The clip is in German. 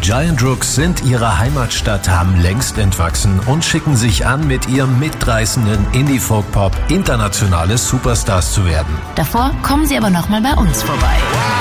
Giant Rooks sind ihrer Heimatstadt Hamm längst entwachsen und schicken sich an, mit ihrem mitreißenden Indie-Folk-Pop internationale Superstars zu werden. Davor kommen sie aber nochmal bei uns vorbei.